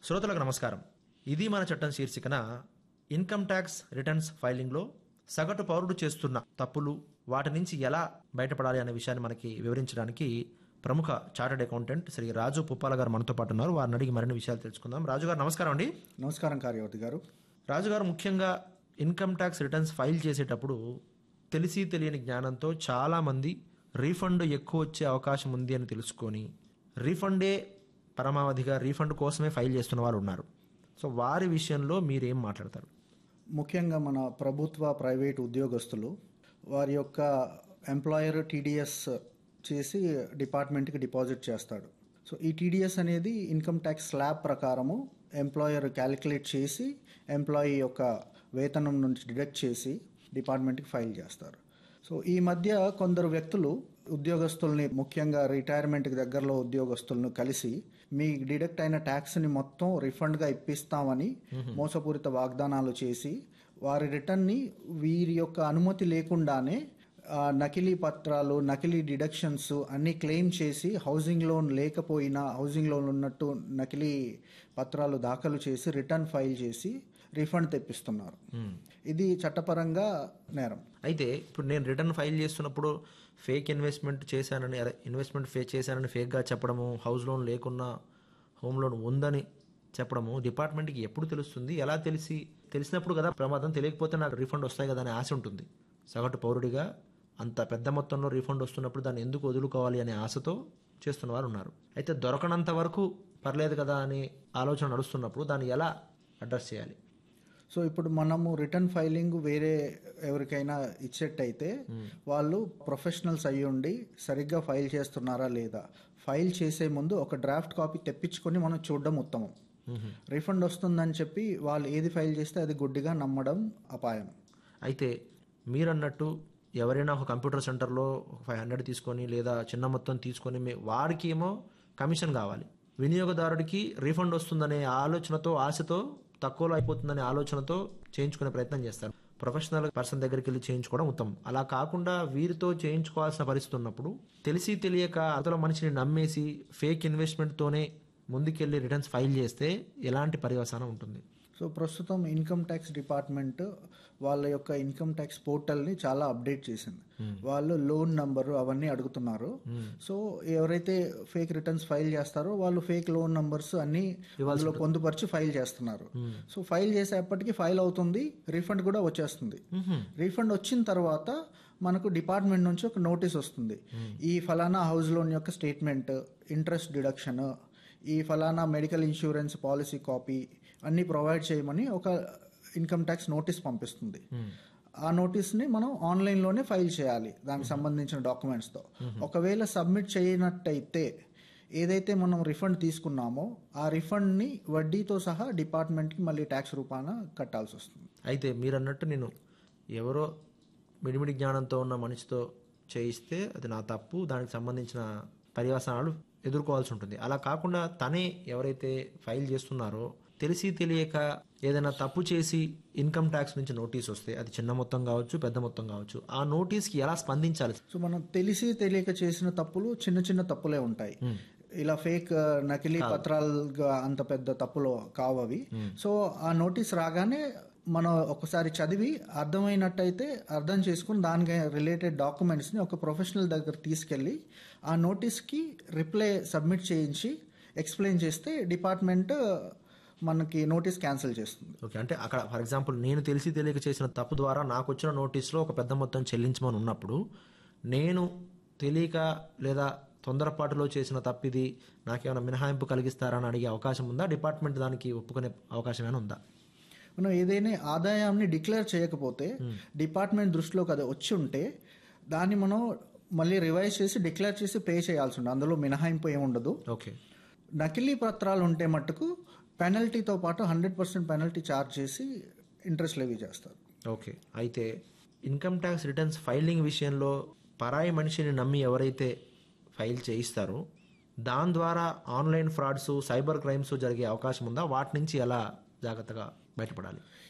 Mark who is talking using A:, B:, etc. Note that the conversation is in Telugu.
A: శ్రోతలకు నమస్కారం. ఇది మన చట్టం శీర్షికన ఇన్కమ్ ట్యాక్స్ రిటర్న్స్ ఫైలింగ్లో సగటు పౌరుడు చేస్తున్న తప్పులు, వాటి నుంచి ఎలా బయటపడాలి అనే విషయాన్ని మనకి వివరించడానికి ప్రముఖ చార్టెడ్ అకౌంటెంట్ శ్రీ రాజు పుప్పాల గారు మనతో పాటు ఉన్నారు. వారిని అడిగి మరిన్ని విషయాలు తెలుసుకుందాం. రాజు గారు నమస్కారం అండి.
B: నమస్కారం కార్యవర్తి గారు.
A: రాజు గారు, ముఖ్యంగా ఇన్కమ్ ట్యాక్స్ రిటర్న్స్ ఫైల్ చేసేటప్పుడు తెలిసి తెలియని జ్ఞానంతో చాలామంది రీఫండ్ ఎక్కువ వచ్చే అవకాశం ఉంది అని తెలుసుకొని రీఫండే పరమావధిగా రీఫండ్ కోసమే ఫైల్ చేస్తున్న వాళ్ళు ఉన్నారు. సో వారి విషయంలో మీరేం మాట్లాడతారు?
B: ముఖ్యంగా మన ప్రభుత్వ ప్రైవేట్ ఉద్యోగస్తులు వారి యొక్క ఎంప్లాయర్ టీడీఎస్ చేసి డిపార్ట్మెంట్కి డిపాజిట్ చేస్తాడు. సో ఈ టీడీఎస్ అనేది ఇన్కమ్ ట్యాక్స్ స్లాబ్ ప్రకారము ఎంప్లాయర్ క్యాలిక్యులేట్ చేసి ఎంప్లాయీ యొక్క వేతనం నుంచి డిడక్ట్ చేసి డిపార్ట్మెంట్కి ఫైల్ చేస్తారు. సో ఈ మధ్య కొందరు వ్యక్తులు ఉద్యోగస్తుల్ని, ముఖ్యంగా రిటైర్మెంట్కి దగ్గరలో ఉద్యోగస్తులను కలిసి మీ డిడక్ట్ అయిన ట్యాక్స్ని మొత్తం రిఫండ్గా ఇప్పిస్తామని మోసపూరిత వాగ్దానాలు చేసి వారి రిటర్న్ని వీరి యొక్క అనుమతి లేకుండానే నకిలీ పత్రాలు, నకిలీ డిడక్షన్స్ అన్ని క్లెయిమ్ చేసి హౌసింగ్ లోన్ లేకపోయినా హౌసింగ్ లోన్ ఉన్నట్టు నకిలీ పత్రాలు దాఖలు చేసి రిటర్న్ ఫైల్ చేసి రీఫండ్ తెప్పిస్తున్నారు. ఇది చట్టపరంగా నేరం.
A: అయితే ఇప్పుడు నేను రిటర్న్ ఫైల్ చేస్తున్నప్పుడు ఫేక్ ఇన్వెస్ట్మెంట్ చేశానని ఫేక్గా చెప్పడము, హౌస్ లోన్ లేకున్నా హోమ్ లోన్ ఉందని చెప్పడము డిపార్ట్మెంట్కి ఎప్పుడు తెలుస్తుంది? ఎలా తెలిసినప్పుడు కదా ప్రమాదం, తెలియకపోతే నాకు రీఫండ్ వస్తాయి కదా అనే ఆశ ఉంటుంది. సగటు పౌరుడిగా అంత పెద్ద మొత్తంలో రీఫండ్ వస్తున్నప్పుడు దాన్ని ఎందుకు వదులుకోవాలి అనే ఆశతో చేస్తున్న వారు ఉన్నారు. అయితే దొరకనంత వరకు పర్లేదు కదా అనే ఆలోచన నడుస్తున్నప్పుడు దాన్ని ఎలా అడ్రస్ చేయాలి?
B: సో ఇప్పుడు మనము రిటర్న్ ఫైలింగ్ వేరే ఎవరికైనా ఇచ్చేట్టయితే వాళ్ళు ప్రొఫెషనల్స్ అయ్యి ఉండి సరిగ్గా ఫైల్ చేస్తున్నారా లేదా, ఫైల్ చేసే ముందు ఒక డ్రాఫ్ట్ కాపీ తెప్పించుకొని మనం చూడడం ఉత్తమం. రీఫండ్ వస్తుందని చెప్పి వాళ్ళు ఏది ఫైల్ చేస్తే అది గుడ్డిగా నమ్మడం అపాయం.
A: అయితే మీరన్నట్టు ఎవరైనా ఒక కంప్యూటర్ సెంటర్లో 500 తీసుకొని లేదా చిన్న మొత్తం తీసుకొని వారికి ఏమో కమిషన్ కావాలి, వినియోగదారుడికి రీఫండ్ వస్తుందనే ఆలోచనతో, ఆశతో, తక్కువలో అయిపోతుందనే ఆలోచనతో చేయించుకునే ప్రయత్నం చేస్తారు. ప్రొఫెషనల్ పర్సన్ దగ్గరికి వెళ్ళి చేయించుకోవడం ఉత్తమం. అలా కాకుండా వీరితో చేయించుకోవాల్సిన పరిస్థితి ఉన్నప్పుడు తెలిసి తెలియక అతల మనిషిని నమ్మేసి ఫేక్ ఇన్వెస్ట్మెంట్తోనే ముందుకెళ్ళి రిటర్న్స్ ఫైల్ చేస్తే ఎలాంటి పర్యవసానం ఉంటుంది?
B: సో ప్రస్తుతం ఇన్కమ్ ట్యాక్స్ డిపార్ట్మెంట్ వాళ్ళ యొక్క ఇన్కమ్ ట్యాక్స్ పోర్టల్ని చాలా అప్డేట్ చేసింది. వాళ్ళు లోన్ నంబరు అవన్నీ అడుగుతున్నారు. సో ఎవరైతే ఫేక్ రిటర్న్స్ ఫైల్ చేస్తారో వాళ్ళు ఫేక్ లోన్ నంబర్స్ అన్ని అందులో పొందుపరిచి ఫైల్ చేస్తున్నారు. సో ఫైల్ చేసేపటికి ఫైల్ అవుతుంది, రీఫండ్ కూడా వచ్చేస్తుంది. రీఫండ్ వచ్చిన తర్వాత మనకు డిపార్ట్మెంట్ నుంచి ఒక నోటీస్ వస్తుంది. ఈ ఫలానా హౌస్ లోన్ యొక్క స్టేట్మెంట్, ఇంట్రెస్ట్ డిడక్షన్, ఈ ఫలానా మెడికల్ ఇన్సూరెన్స్ పాలసీ కాపీ అన్నీ ప్రొవైడ్ చేయమని ఒక ఇన్కమ్ ట్యాక్స్ నోటీస్ పంపిస్తుంది. ఆ నోటీస్ని మనం ఆన్లైన్లోనే ఫైల్ చేయాలి దానికి సంబంధించిన డాక్యుమెంట్స్తో. ఒకవేళ సబ్మిట్ చేయనట్టయితే ఏదైతే మనం రిఫండ్ తీసుకున్నామో ఆ రిఫండ్ని వడ్డీతో సహా డిపార్ట్మెంట్కి మళ్ళీ ట్యాక్స్ రూపాన కట్టాల్సి వస్తుంది.
A: అయితే మీరు అన్నట్టు నేను ఎవరో మిడిమిడి జ్ఞానంతో ఉన్న మనిషితో చేయిస్తే అది నా తప్పు, దానికి సంబంధించిన పర్యవసానాలు ఎదుర్కోవాల్సి ఉంటుంది. అలా కాకుండా తనే ఎవరైతే ఫైల్ చేస్తున్నారో తెలిసి తెలియక ఏదైనా తప్పు చేసి ఇన్కమ్ ట్యాక్స్ నుంచి నోటీస్ వస్తే అది చిన్న మొత్తం కావచ్చు, పెద్ద మొత్తం కావచ్చు, ఆ నోటీస్కి ఎలా స్పందించాలి?
B: సో మనం తెలిసి తెలియక చేసిన తప్పులు చిన్న చిన్న తప్పులే ఉంటాయి. ఇలా ఫేక్ నకిలీ పత్రాలుగా అంత పెద్ద తప్పులు కావవి. సో ఆ నోటీస్ రాగానే మనం ఒకసారి చదివి అర్థమైనట్టయితే అర్థం చేసుకుని దానికి రిలేటెడ్ డాక్యుమెంట్స్ని ఒక ప్రొఫెషనల్ దగ్గర తీసుకెళ్ళి ఆ నోటీస్కి రిప్లై సబ్మిట్ చేయించి ఎక్స్ప్లెయిన్ చేస్తే డిపార్ట్మెంట్ మనకి నోటీస్ క్యాన్సిల్ చేస్తుంది.
A: ఓకే, అంటే అక్కడ ఫర్ ఎగ్జాంపుల్ నేను తెలిసి తెలియక చేసిన తప్పు ద్వారా నాకు వచ్చిన నోటీస్లో ఒక పెద్ద మొత్తం చెల్లించమని ఉన్నప్పుడు నేను తెలియక లేదా తొందరపాటులో చేసిన తప్పిది నాకేమైనా మినహాయింపు కలిగిస్తారని అడిగే అవకాశం ఉందా? డిపార్ట్మెంట్ దానికి ఒప్పుకునే అవకాశం ఏమైనా ఉందా?
B: మనం ఏదైనా ఆదాయాన్ని డిక్లేర్ చేయకపోతే డిపార్ట్మెంట్ దృష్టిలోకి అది వచ్చి ఉంటే దాన్ని మనం మళ్ళీ రివైజ్ చేసి డిక్లేర్ చేసి పే చేయాల్సి ఉంటుంది. అందులో మినహాయింపు ఏముండదు.
A: ఓకే.
B: నకిలీ పత్రాలు ఉంటే మట్టుకు పెనల్టీతో పాటు 100% పెనల్టీ ఛార్జ్ చేసి ఇంట్రెస్ట్ లెవీ చేస్తారు.
A: ఓకే. అయితే ఇన్కమ్ ట్యాక్స్ రిటర్న్స్ ఫైలింగ్ విషయంలో పరాయి మనిషిని నమ్మి ఎవరైతే ఫైల్ చేయిస్తారో దాని ద్వారా ఆన్లైన్ ఫ్రాడ్స్, సైబర్ క్రైమ్స్ జరిగే అవకాశం ఉందా? వాటి నుంచి ఎలా జాగ్రత్తగా బయటపడాలి?